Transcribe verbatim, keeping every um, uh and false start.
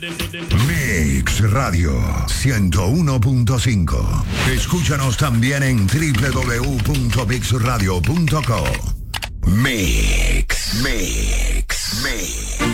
Mix Radio ciento uno punto cinco. Escúchanos también en doble u doble u doble u punto mix radio punto co. Mix, Mix, Mix.